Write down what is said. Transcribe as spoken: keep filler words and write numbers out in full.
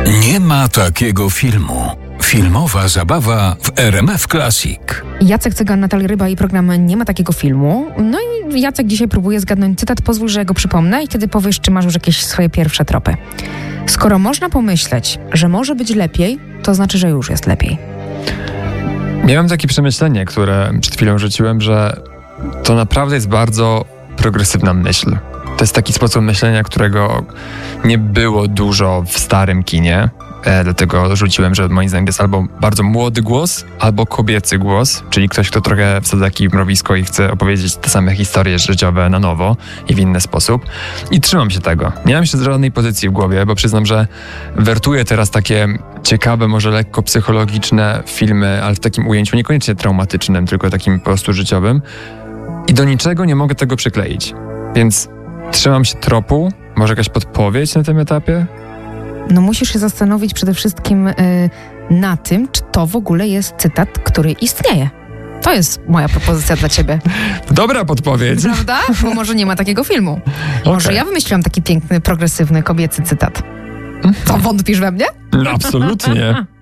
Nie ma takiego filmu. Filmowa zabawa w R M F Classic. Jacek Cygan, Natalia Ryba i program Nie ma takiego filmu. No i Jacek dzisiaj próbuje zgadnąć cytat. Pozwól, że go przypomnę i wtedy powiesz, czy masz już jakieś swoje pierwsze tropy. Skoro można pomyśleć, że może być lepiej, to znaczy, że już jest lepiej. Miałem takie przemyślenie, które przed chwilą rzuciłem, że to naprawdę jest bardzo progresywna myśl. To jest taki sposób myślenia, którego nie było dużo w starym kinie. E, dlatego rzuciłem, że moim zdaniem jest albo bardzo młody głos, albo kobiecy głos, czyli ktoś, kto trochę wsadza taki w mrowisko i chce opowiedzieć te same historie życiowe na nowo i w inny sposób. I trzymam się tego. Nie mam się żadnej pozycji w głowie, bo przyznam, że wertuję teraz takie ciekawe, może lekko psychologiczne filmy, ale w takim ujęciu niekoniecznie traumatycznym, tylko takim po prostu życiowym. I do niczego nie mogę tego przykleić. Więc trzymam się tropu. Może jakaś podpowiedź na tym etapie? No musisz się zastanowić przede wszystkim yy, na tym, czy to w ogóle jest cytat, który istnieje. To jest moja propozycja dla ciebie. Dobra podpowiedź. Prawda? Bo może nie ma takiego filmu. Okay. Może ja wymyśliłam taki piękny, progresywny, kobiecy cytat. To wątpisz we mnie? No, absolutnie.